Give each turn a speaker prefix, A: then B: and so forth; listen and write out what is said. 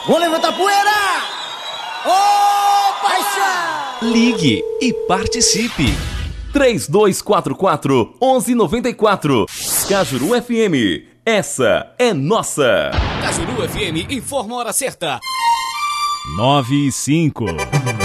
A: Vou levantar poeira! Ô, paixão!
B: Ligue e participe. 3244-1194. Cajuru FM. Essa é nossa.
C: Cajuru FM informa a hora certa.
D: 9:05.